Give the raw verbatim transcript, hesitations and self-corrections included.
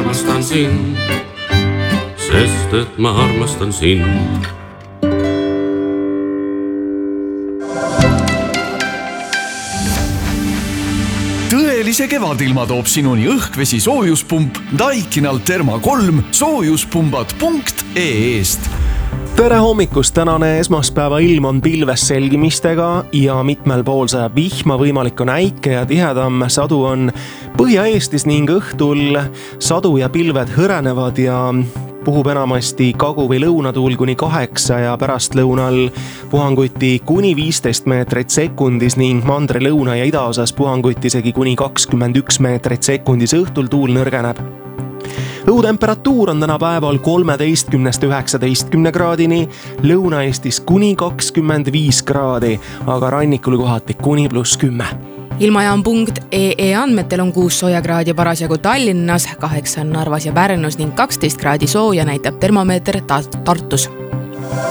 armastan sind, sest et ma armastan sind. Tõelise kevadilma toob sinuni õhkvesi soojuspump Daikinal Therma kolm soojuspumbad punkt ee-st. Tere hommikust, tänane esmaspäeva ilm on pilves selgimistega ja mitmel pool sajab vihma, võimalik on äike ja tihedam sadu on Põhja-Eestis ning õhtul sadu ja pilved hõrenevad ja puhub enamasti kagu- või lõunatuul kuni kaheksa ja pärastlõunal puhanguti kuni viisteist meetrit sekundis ning mandri lõuna ja idaosas puhanguti isegi kuni kakskümmend üks meetrit sekundis, õhtul tuul nõrgeneb. Õhutemperatuur on täna päeval kolmeteistkümnest üheksateistkümne kraadini, Lõuna-Eestis kuni kakskümmend viis kraadi, aga rannikul kohati kuni pluss kümme. Ilmajaam punkt ee andmetel on kuus soojakraadi parasjagu Tallinnas, kaheksa on Narvas ja Pärnus ning kaksteist kraadi sooja näitab termomeeter Tartus.